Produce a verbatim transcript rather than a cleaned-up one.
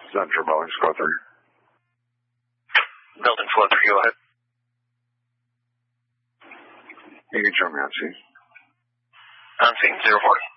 Central Building Squad three. Building Squad three, go ahead. You can join me on scene. On scene, zero four.